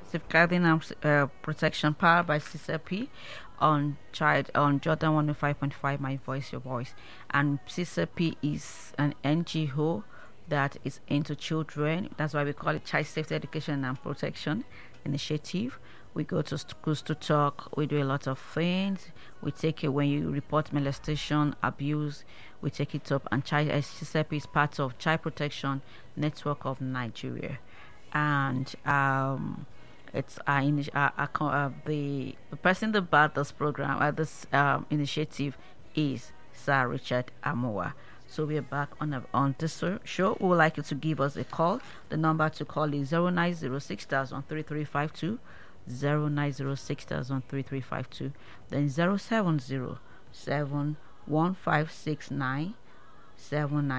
Safeguarding Protection, powered by CCP on Jordan 105.5, My Voice, Your Voice. And CCP is an NGO that is into children. That's why we call it Child Safety Education and Protection Initiative. We go to schools to talk. We do a lot of things. We take it when you report molestation, abuse. We take it up, and CCP is part of Child Protection Network of Nigeria, and it's the person that brought this program, this initiative, is Sir Richard Amoa. So we are back on this show. We would like you to give us a call. The number to call is 0906-3352, 0906-3352, then 070-7156979.